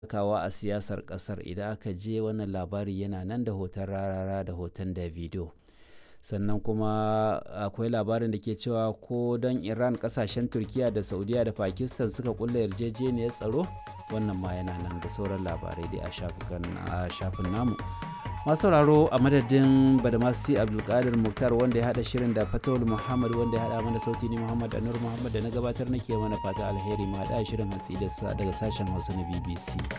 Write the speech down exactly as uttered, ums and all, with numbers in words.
kawa a siyasar kasar. Idan aka je wannan labari yana nan da hoton Rarara da hoton Davido. Sannan kuma akwai labarin da ke cewa ko don Iran, kasashen Turkiya da Saudiya da Pakistan suka kulla yarjejeniyar tsaro, wannan ma yana nan da sauran labarai dai a shafin namu. Masu sauraro, a madadin Badamasi Abdulkadir Muktar wanda ya haɗa shirin da Fatawul Muhammad wanda ya haɗa mana sauti, ni Muhammad Anur Muhammad da na gabatar nake mana fata alheri, mu haɗa shirin hantsi daga sashen Hausa na B B C.